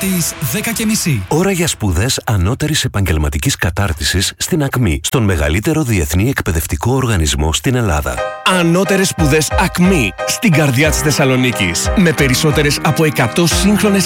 τις 10:30. Ώρα για σπουδές ανώτερης επαγγελματικής κατάρτισης στην ΑΚΜΗ, στον μεγαλύτερο διεθνή εκπαιδευτικό οργανισμό στην Ελλάδα. Ανώτερες σπουδές ΑΚΜΗ, στην καρδιά της Θεσσαλονίκης. Με περισσότερες από 100 σύγχρονες